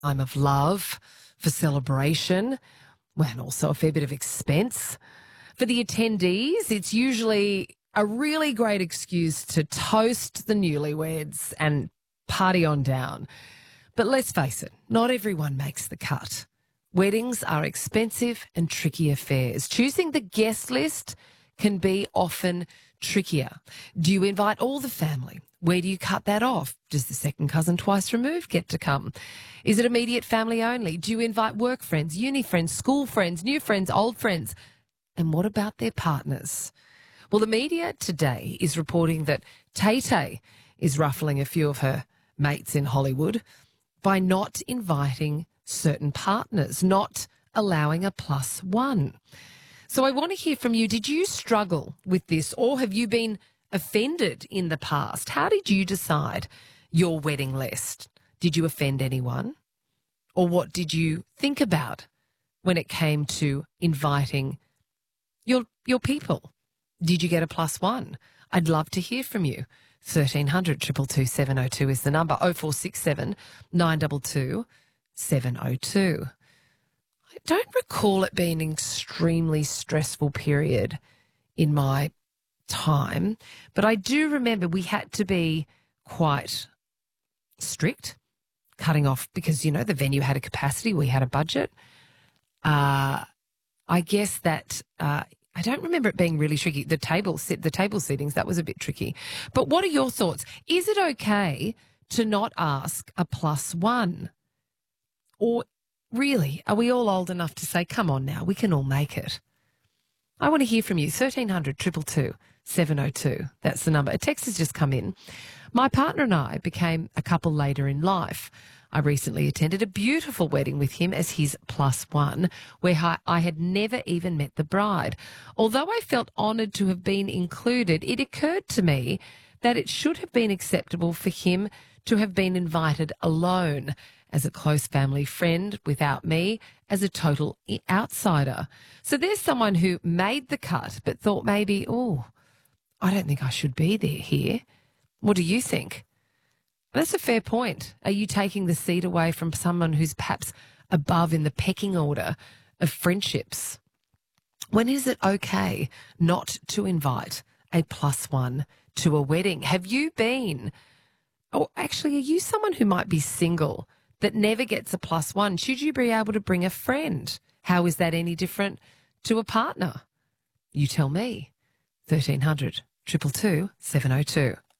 time of love, for celebration, well, and also a fair bit of expense. For the attendees, it's usually a really great excuse to toast the newlyweds and party on down. But let's face it, not everyone makes the cut. Weddings are expensive and tricky affairs. Choosing the guest list can be often trickier. Do you invite all the family? Where do you cut that off? Does the second cousin twice removed get to come? Is it immediate family only? Do you invite work friends, uni friends, school friends, new friends, old friends? And what about their partners? Well, the media today is reporting that Tay-Tay is ruffling a few of her mates in Hollywood by not inviting certain partners, not allowing a +1. So I want to hear from you. Did you struggle with this, or have you been offended in the past? How did you decide your wedding list? Did you offend anyone? Or what did you think about when it came to inviting your people? Did you get a +1? I'd love to hear from you. 1300 222 702 is the number. 0467 922 702. I don't recall it being an extremely stressful period in my time, but I do remember we had to be quite strict, cutting off because, you know, the venue had a capacity, we had a budget. I guess that I don't remember it being really tricky. The table seatings, that was a bit tricky. But what are your thoughts? Is it okay to not ask a +1? Or really, are we all old enough to say, come on now, we can all make it? I want to hear from you. 1300 222 702. That's the number. A text has just come in. My partner and I became a couple later in life. I recently attended a beautiful wedding with him as his +1, where I had never even met the bride. Although I felt honoured to have been included, it occurred to me that it should have been acceptable for him to have been invited alone, as a close family friend, without me as a total outsider. So there's someone who made the cut but thought maybe, oh, I don't think I should be there here. What do you think? That's a fair point. Are you taking the seat away from someone who's perhaps above in the pecking order of friendships? When is it okay not to invite a +1 to a wedding? Have you been, or actually, are you someone who might be single that never gets a +1? Should you be able to bring a friend? How is that any different to a partner? You tell me. 1300 222 702.